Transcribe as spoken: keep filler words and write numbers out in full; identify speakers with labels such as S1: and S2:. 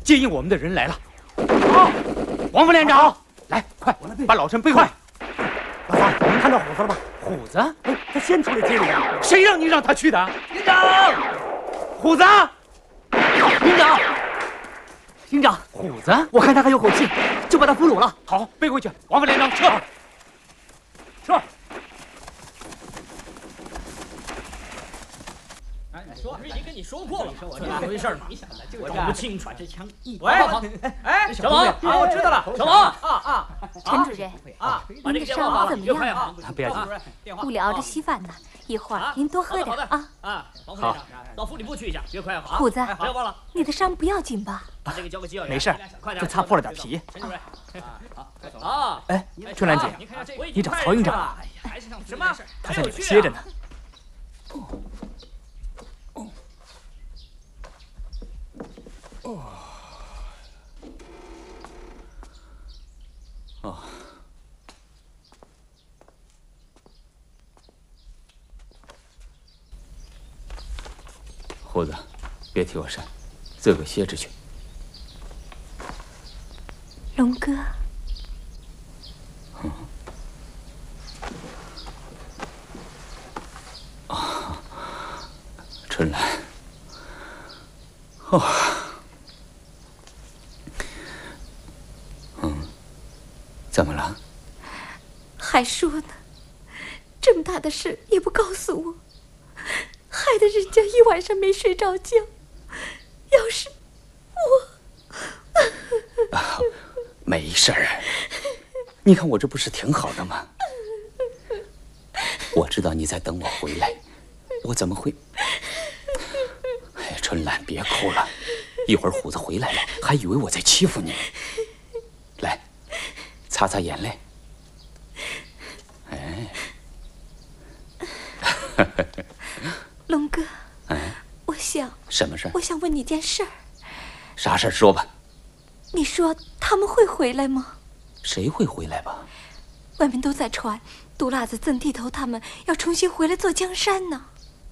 S1: 接应我们的人来了。好，王副连长，来，快把老陈背回来。
S2: 老三，我们看到虎子了吗？
S1: 虎子？
S2: 哎，他先出来接你啊！
S1: 谁让你让他去的？
S3: 营长，
S1: 虎子，
S3: 营长，营长，
S1: 虎子，
S3: 我看他还有口气，就把他俘虏了。
S1: 好，背回去。王副连长，撤，撤。
S4: 说，不是已经跟你说过了吗？怎么回事嘛？我
S3: 搞
S4: 不清楚。这枪一
S3: 喂，哎，
S4: 小王
S3: 啊，我知道了，
S4: 小王
S3: 啊啊，
S5: 陈主任
S4: 啊，
S5: 您的伤怎么样啊？
S1: 不要紧，
S5: 屋里熬着稀饭呢，一会儿您多喝点啊。
S4: 啊，王副连长，到妇女部去一下，别快好。
S5: 虎子，
S4: 不要忘了，
S5: 你的伤不要紧吧？
S4: 把这个交给机要员。
S1: 没事，
S4: 快点，
S1: 就擦破了点皮。
S4: 陈主任，好，啊，
S1: 哎，春兰姐，你找曹营长，
S4: 什么？
S1: 他在里面歇着呢。 哦，哦，虎子，别替我扇，自个歇着去。
S5: 龙哥，
S1: 嗯，啊，春兰，哦。 怎么了？
S5: 还说呢，这么大的事也不告诉我，害得人家一晚上没睡着觉。要是我……
S1: 啊，没事儿，你看我这不是挺好的吗？我知道你在等我回来，我怎么会？哎，春兰，别哭了，一会儿虎子回来了，还以为我在欺负你。来。 擦擦眼泪，哎，
S5: 龙哥，
S1: 哎，
S5: 我想
S1: 什么事？
S5: 我想问你件事儿。
S1: 啥事儿说吧。
S5: 你说他们会回来吗？
S1: 谁会回来吧？
S5: 外面都在传，杜辣子、曾地头他们要重新回来做江山呢。